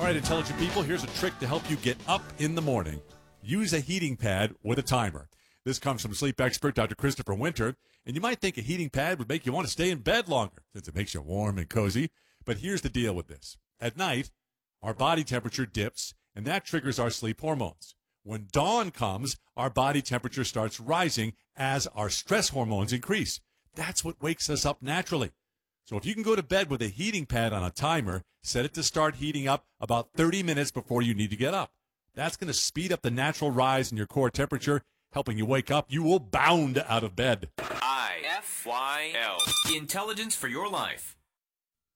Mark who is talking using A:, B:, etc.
A: right, intelligent people, here's a trick to help you get up in the morning. Use a heating pad with a timer. This comes from sleep expert Dr. Christopher Winter, and you might think a heating pad would make you want to stay in bed longer since it makes you warm and cozy. But here's the deal with this. At night, our body temperature dips, and that triggers our sleep hormones. When dawn comes, our body temperature starts rising as our stress hormones increase. That's what wakes us up naturally. So if you can go to bed with a heating pad on a timer, set it to start heating up about 30 minutes before you need to get up. That's going to speed up the natural rise in your core temperature, helping you wake up. You will bound out of bed.
B: IFYL. Intelligence for your life.